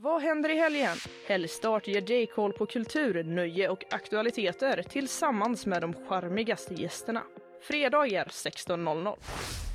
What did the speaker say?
Vad händer i helgen? Helgstart ger J-koll på kultur, nöje och aktualiteter tillsammans med de charmigaste gästerna. Fredagar 16:00.